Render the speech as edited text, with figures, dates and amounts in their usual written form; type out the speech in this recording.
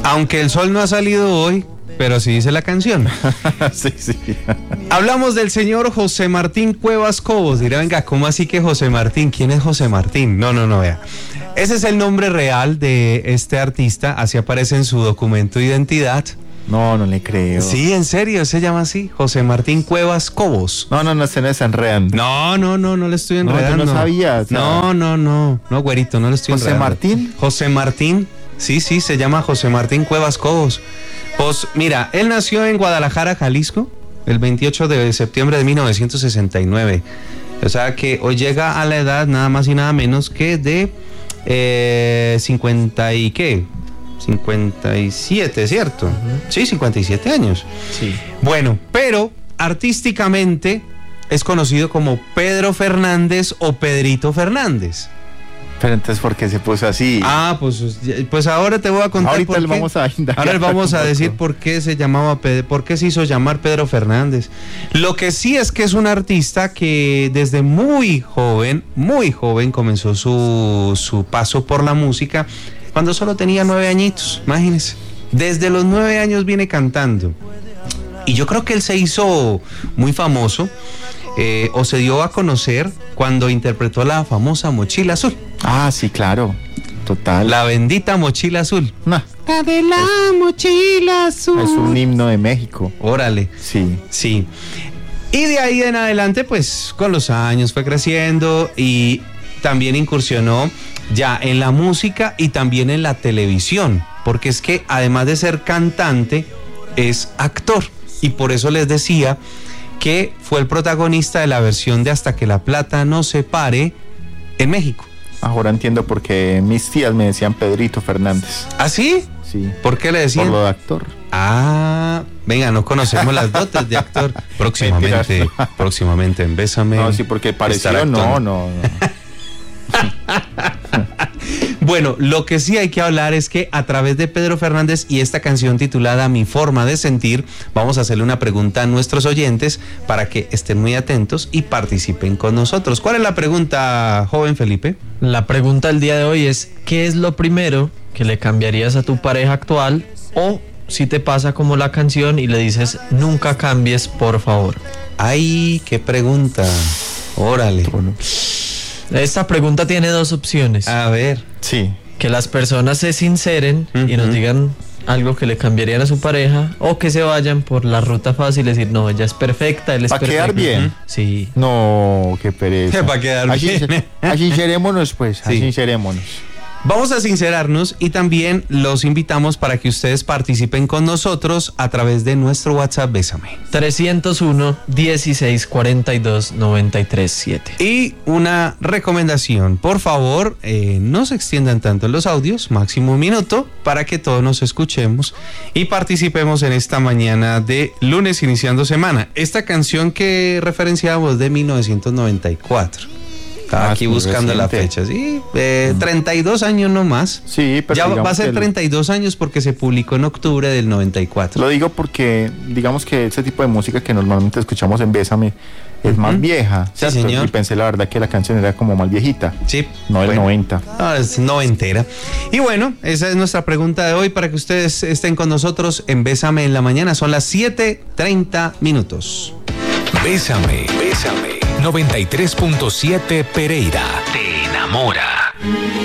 Aunque el sol no ha salido hoy, pero sí dice la canción. Sí, sí. Hablamos del señor José Martín Cuevas Cobos. Dirá, venga, ¿cómo así que José Martín? ¿Quién es José Martín? No, vea. Ese es el nombre real de este artista, así aparece en su documento de identidad. No le creo. Sí, en serio, se llama así, José Martín Cuevas Cobos. No, se me enredan. No le estoy enredando. No, yo no sabía. O sea... No, güerito, no le estoy enredando. ¿José Martín? José Martín, sí, se llama José Martín Cuevas Cobos. Pues mira, él nació en Guadalajara, Jalisco, el 28 de septiembre de 1969. O sea que hoy llega a la edad nada más y nada menos que de 50 y qué, 57, ¿cierto? Sí, 57 años. Sí. Bueno, pero artísticamente es conocido como Pedro Fernández o Pedrito Fernández. Pero entonces, ¿por qué se puso así? Pues ahora te voy a contar. Ahorita le vamos a indagar. Ahora le vamos a decir por qué se llamaba por qué se hizo llamar Pedro Fernández. Lo que sí es que es un artista que desde muy joven comenzó su paso por la música cuando solo tenía 9 añitos, imagínense. Desde los 9 años viene cantando. Y yo creo que él se hizo muy famoso o se dio a conocer cuando interpretó la famosa Mochila Azul. Ah, sí, claro. Total. La bendita Mochila Azul. No. La de la Mochila Azul. Es un himno de México. Órale. Sí. Y de ahí en adelante, pues, con los años fue creciendo y también incursionó ya en la música y también en la televisión. Porque es que además de ser cantante, es actor. Y por eso les decía que fue el protagonista de la versión de Hasta que la plata nos separe en México. Ahora entiendo por qué mis tías me decían Pedrito Fernández. ¿Ah, sí? Sí. ¿Por qué le decían? Por lo de actor. Ah, venga, no conocemos las dotes de actor. Próximamente en Bésame. No, sí, porque pareció, no. Bueno, lo que sí hay que hablar es que a través de Pedro Fernández y esta canción titulada Mi Forma de Sentir, vamos a hacerle una pregunta a nuestros oyentes para que estén muy atentos y participen con nosotros. ¿Cuál es la pregunta, joven Felipe? La pregunta del día de hoy es, ¿qué es lo primero que le cambiarías a tu pareja actual? O si te pasa como la canción y le dices, nunca cambies, por favor. ¡Ay, qué pregunta! Órale. Bueno. Esta pregunta tiene 2 opciones. A ver. Sí. Que las personas se sinceren y nos digan algo que le cambiarían a su pareja, o que se vayan por la ruta fácil y decir, no, ella es perfecta, él es perfecto. ¿Para quedar bien? Sí. No, qué pereza. Para quedar bien. Sincerémonos, pues. Sí. Sincerémonos. Vamos a sincerarnos y también los invitamos para que ustedes participen con nosotros a través de nuestro WhatsApp Bésame. 301-1642-937. Y una recomendación, por favor, no se extiendan tanto los audios, máximo 1 minuto, para que todos nos escuchemos y participemos en esta mañana de lunes iniciando semana. Esta canción que referenciamos de 1994. Estaba aquí buscando la fecha, sí, 32 años nomás. Sí, pero ya va a ser 32 años porque se publicó en octubre del 94. Lo digo porque, digamos que ese tipo de música que normalmente escuchamos en Bésame es más vieja, ¿cierto? Sí, señor. Y pensé la verdad que la canción era como más viejita. Sí. No del 90. No, es noventera. Y bueno, esa es nuestra pregunta de hoy para que ustedes estén con nosotros en Bésame en la mañana. Son las 7:30 minutos. Bésame. 93.7 Pereira. Te enamora.